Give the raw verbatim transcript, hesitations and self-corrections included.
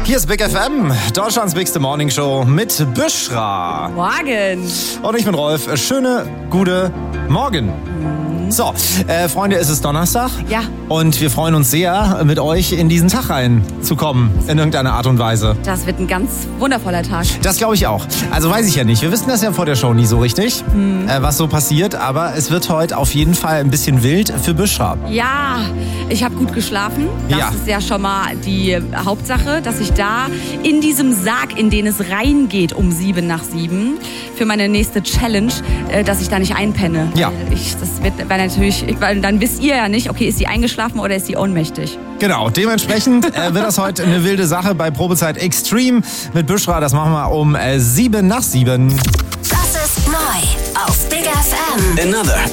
Hier ist Big F M, Deutschlands Bigste Morning Show mit Büschra. Morgen. Und ich bin Rolf. Schöne, gute Morgen. So, äh, Freunde, es ist Donnerstag. Ja. Und wir freuen uns sehr, mit euch in diesen Tag reinzukommen, in irgendeiner Art und Weise. Das wird ein ganz wundervoller Tag. Das glaube ich auch. Also weiß ich ja nicht. Wir wissen das ja vor der Show nie so richtig, hm. äh, was so passiert. Aber es wird heute auf jeden Fall ein bisschen wild für Büschra. Ja, ich habe gut geschlafen. Das Ja. ist ja schon mal die Hauptsache, dass ich da in diesem Sarg, in den es reingeht um sieben nach sieben, für meine nächste Challenge, äh, dass ich da nicht einpenne. Ja. Ich, das wird weil natürlich, weil dann wisst ihr ja nicht, okay, ist sie eingeschlafen oder ist sie ohnmächtig? Genau, dementsprechend äh, wird das heute eine wilde Sache bei Probezeit Extreme mit Büschra. Das machen wir um äh, sieben nach sieben. Das ist neu auf Big F M. Another